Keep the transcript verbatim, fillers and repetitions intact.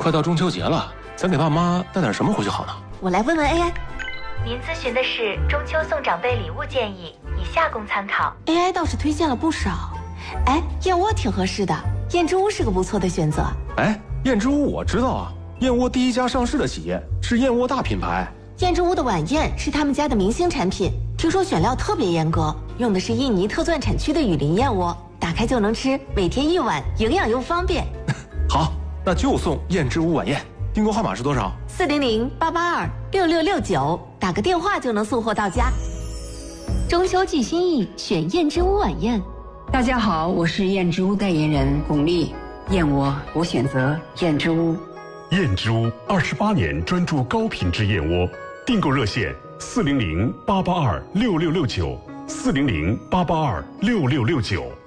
快到中秋节了，咱给爸妈带点什么回去好呢？ 我来问问 A I。 您咨询的是中秋送长辈礼物建议，以下供参考。 A I 倒是推荐了不少。哎，燕窝挺合适的，燕之屋是个不错的选择。 哎，燕之屋我知道啊，燕窝第一家上市的企业是燕窝大品牌。 燕之屋的晚宴是他们家的明星产品，听说选料特别严格，用的是印尼特钻产区的雨林燕窝，打开就能吃，每天一碗，营养又方便。 好，那就送燕之屋晚宴。订购号码是多少？ 四零零八八二六六六九，打个电话就能送货到家。 中秋寄心意，选燕之屋晚宴。 大家好，我是燕之屋代言人巩俐。燕窝我选择燕之屋。 燕之屋二十八年专注高品质燕窝，订购热线四零零八八二六六六九，四零零八八二六六六九。